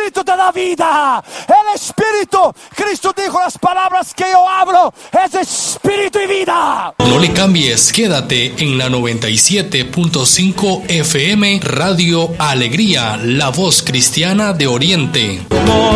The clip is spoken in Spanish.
Espíritu te da vida. El Espíritu, Cristo dijo, las palabras que yo hablo es Espíritu y vida. No le cambies, quédate en la 97.5 FM Radio Alegría, la voz cristiana de Oriente.